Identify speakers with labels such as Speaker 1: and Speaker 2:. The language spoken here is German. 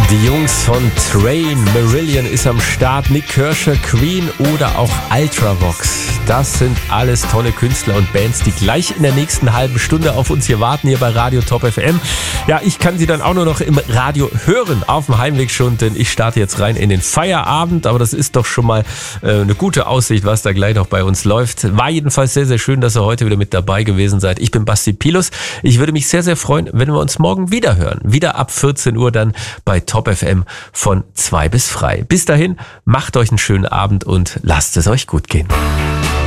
Speaker 1: Die Jungs von Train, Marillion ist am Start, Nik Kershaw, Queen oder auch Ultravox. Das sind alles tolle Künstler und Bands, die gleich in der nächsten halben Stunde auf uns hier warten, hier bei Radio Top FM. Ja, ich kann sie dann auch nur noch im Radio hören, auf dem Heimweg schon, denn ich starte jetzt rein in den Feierabend. Aber das ist doch schon mal eine gute Aussicht, was da gleich noch bei uns läuft. War jedenfalls sehr, sehr schön, dass ihr heute wieder mit dabei gewesen seid. Ich bin Basti Pilus. Ich würde mich sehr, sehr freuen, wenn wir uns morgen wieder hören. Wieder ab 14 Uhr dann bei Top FM von 2 bis frei. Bis dahin, macht euch einen schönen Abend und lasst es euch gut gehen.